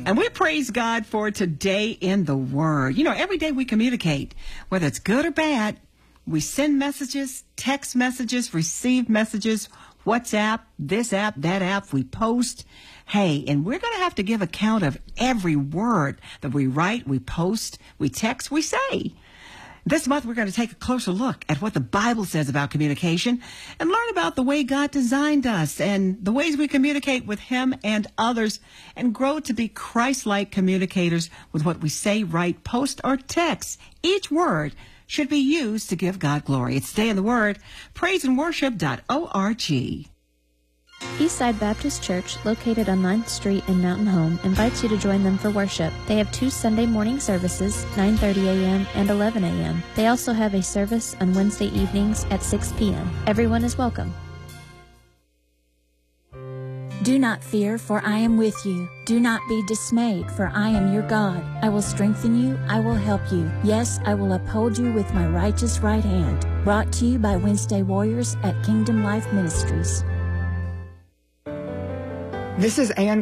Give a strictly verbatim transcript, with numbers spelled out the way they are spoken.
And we praise God for today in the Word. You know, every day we communicate, whether it's good or bad. We send messages, text messages, receive messages, WhatsApp, this app, that app. We post. Hey, and we're going to have to give account of every word that we write, we post, we text, we say. This month, we're going to take a closer look at what the Bible says about communication and learn about the way God designed us and the ways we communicate with Him and others and grow to be Christ-like communicators with what we say, write, post, or text. Each word should be used to give God glory. It's Stay in the Word, praise and worship dot org. Eastside Baptist Church, located on ninth Street in Mountain Home, invites you to join them for worship. They have two Sunday morning services, nine thirty a.m. and eleven a.m. They also have a service on Wednesday evenings at six p.m. Everyone is welcome. Do not fear, for I am with you. Do not be dismayed, for I am your God. I will strengthen you, I will help you. Yes, I will uphold you with my righteous right hand. Brought to you by Wednesday Warriors at Kingdom Life Ministries. This is Ann